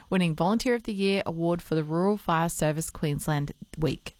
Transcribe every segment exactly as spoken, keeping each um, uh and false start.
winning Volunteer of the Year award for the Rural Fire Service Queensland Week.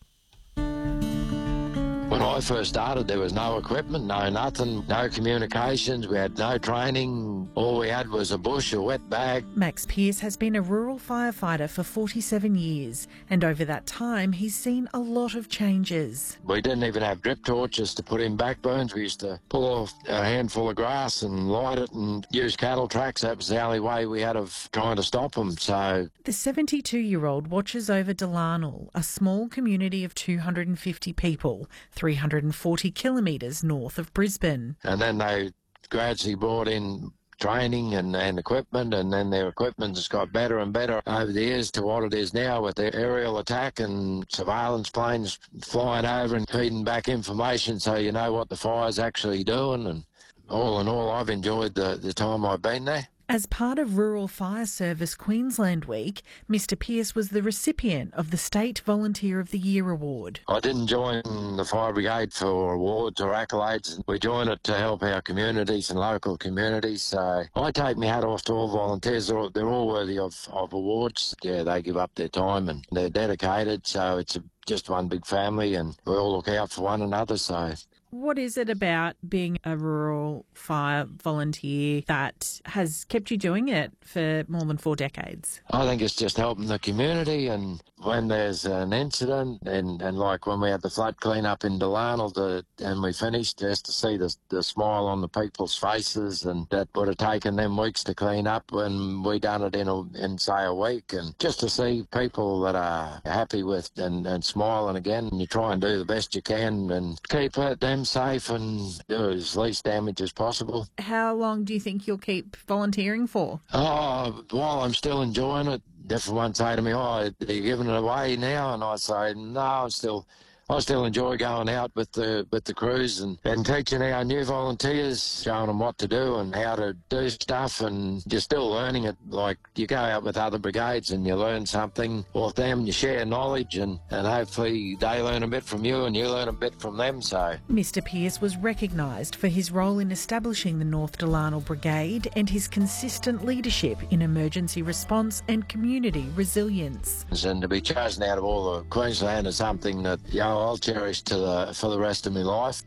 When I first started, there was no equipment, no nothing, no communications. We had no training. All we had was a bush, a wet bag. Max Pearce has been a rural firefighter for forty-seven years, and over that time he's seen a lot of changes. We didn't even have drip torches to put in backburns. We used to pull off a handful of grass and light it and use cattle tracks. That was the only way we had of trying to stop them. So the seventy-two-year-old watches over Delarnell, a small community of two hundred fifty people, three hundred forty kilometres north of Brisbane. And then they gradually brought in training and, and equipment, and then their equipment has got better and better over the years to what it is now, with their aerial attack and surveillance planes flying over and feeding back information so you know what the fire's actually doing. And all in all, I've enjoyed the, the time I've been there. As part of Rural Fire Service Queensland Week, Mister Pearce was the recipient of the State Volunteer of the Year Award. I didn't join the Fire Brigade for awards or accolades. We joined it to help our communities and local communities. So I take my hat off to all volunteers. They're all, they're all worthy of, of awards. Yeah, they give up their time and they're dedicated. So it's a, just one big family, and we all look out for one another. So. What is it about being a rural fire volunteer that has kept you doing it for more than four decades? I think it's just helping the community, and when there's an incident, and, and like when we had the flood clean-up in Delarnell the, and we finished, just to see the, the smile on the people's faces, and that would have taken them weeks to clean up when we done it in, a, in say, a week, and just to see people that are happy with and, and smiling again, and you try and do the best you can and keep it, them safe and do as least damage as possible. How long do you think you'll keep volunteering for? Oh, while I'm still enjoying it. Different ones say to me, oh, they're giving it away now, and I say, no, I'm still... I still enjoy going out with the with the crews and, and teaching our new volunteers, showing them what to do and how to do stuff, and you're still learning it. Like, you go out with other brigades and you learn something with them, you share knowledge, and, and hopefully they learn a bit from you and you learn a bit from them. So Mister Pearce was recognised for his role in establishing the North Delarnell Brigade and his consistent leadership in emergency response and community resilience. And to be chosen out of all of Queensland is something that, you know, I'll cherish to the, for the rest of my life.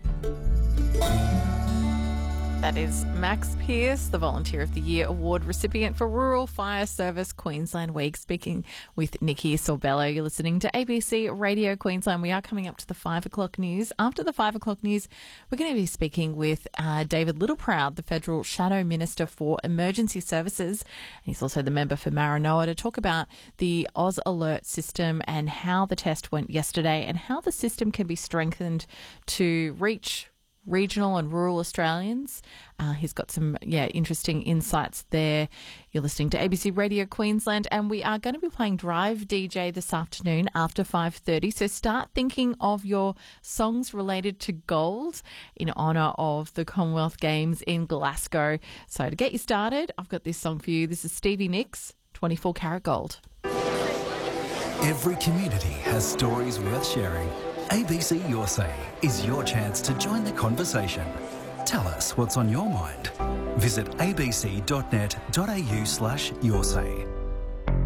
That is Max Pearce, the Volunteer of the Year Award recipient for Rural Fire Service Queensland Week, speaking with Nikki Sorbello. You're listening to A B C Radio Queensland. We are coming up to the five o'clock news. After the five o'clock news, we're going to be speaking with uh, David Littleproud, the Federal Shadow Minister for Emergency Services. He's also the member for Maranoa, to talk about the Oz Alert system and how the test went yesterday and how the system can be strengthened to reach regional and rural Australians. Uh, he's got some, yeah, interesting insights there. You're listening to A B C Radio Queensland, and we are going to be playing Drive D J this afternoon after five thirty. So start thinking of your songs related to gold in honour of the Commonwealth Games in Glasgow. So to get you started, I've got this song for you. This is Stevie Nicks, twenty-four karat gold. Every community has stories worth sharing. A B C Your Say is your chance to join the conversation. Tell us what's on your mind. Visit abc.net.au slash your say.